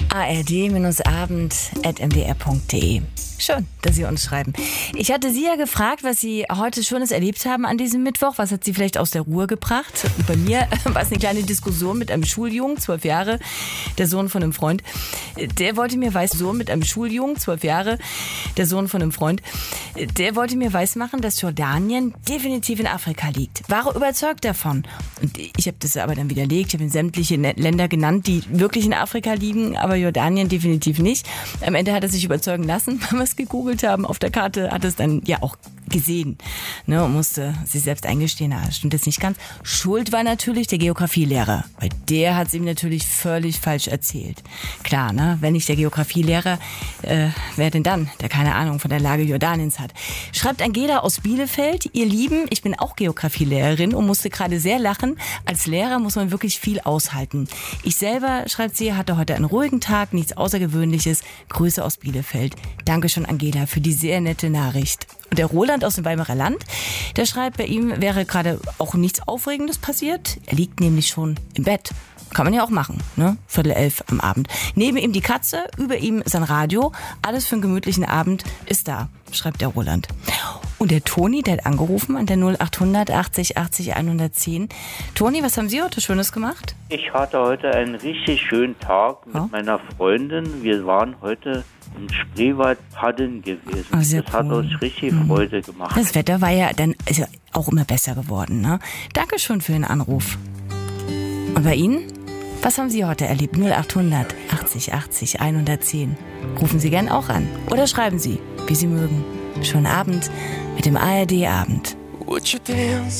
ard-abend@mdr.de. Schön, dass Sie uns schreiben. Ich hatte Sie ja gefragt, was Sie heute Schönes erlebt haben an diesem Mittwoch. Was hat Sie vielleicht aus der Ruhe gebracht? Bei mir war es eine kleine Diskussion mit einem Schuljungen, 12 Jahre, der Sohn von einem Freund. Der wollte mir weismachen, dass Jordanien definitiv in Afrika liegt. War überzeugt davon. Und ich habe das aber dann widerlegt. Ich habe ihm sämtliche Länder genannt, die wirklich in Afrika liegen, aber Jordanien definitiv nicht. Am Ende hat er sich überzeugen lassen, weil wir es gegoogelt haben. Auf der Karte hat es dann ja auch gesehen, ne, und musste sich selbst eingestehen, das stimmt jetzt nicht ganz. Schuld war natürlich der Geografielehrer, weil der hat es ihm natürlich völlig falsch erzählt. Klar, ne, wenn nicht der Geografielehrer, wer denn dann, der keine Ahnung von der Lage Jordaniens hat. Schreibt Angela aus Bielefeld: Ihr Lieben, ich bin auch Geografielehrerin und musste gerade sehr lachen. Als Lehrer muss man wirklich viel aushalten. Ich selber, schreibt sie, hatte heute einen ruhigen Tag, nichts Außergewöhnliches. Grüße aus Bielefeld. Dankeschön, Angela, für die sehr nette Nachricht. Und der Roland aus dem Weimarer Land, der schreibt, bei ihm wäre gerade auch nichts Aufregendes passiert. Er liegt nämlich schon im Bett. Kann man ja auch machen, ne? 10:45 am Abend. Neben ihm die Katze, über ihm sein Radio. Alles für einen gemütlichen Abend ist da, schreibt der Roland. Und der Toni, der hat angerufen an der 0800 80 80 110. Toni, was haben Sie heute Schönes gemacht? Ich hatte heute einen richtig schönen Tag mit meiner Freundin. Wir waren heute im Spreewald paddeln gewesen. Das hat uns richtig Freude gemacht. Das Wetter war ja dann ist ja auch immer besser geworden, ne? Dankeschön für den Anruf. Und bei Ihnen? Was haben Sie heute erlebt? 0800 80 80 110. Rufen Sie gern auch an. Oder schreiben Sie, wie Sie mögen. Schönen Abend mit dem ARD-Abend.